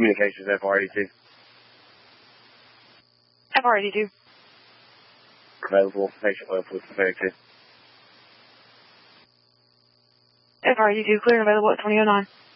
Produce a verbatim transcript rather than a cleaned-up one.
Communications F R eighty-two. F R eighty-two. Available. Patient left with Pacific two. F R eighty-two, clear and available at twenty oh nine.